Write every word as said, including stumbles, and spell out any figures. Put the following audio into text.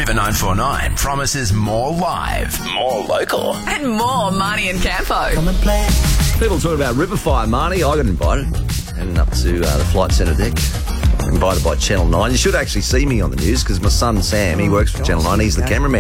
River nine four nine promises more live, more local. And more Marnie and Campo. Come and play. People talking about Riverfire, Marnie. I got invited. Heading up to uh, the Flight Centre deck. Invited by Channel nine. You should actually see me on the news because my son Sam, he works for Channel nine. He's the cameraman.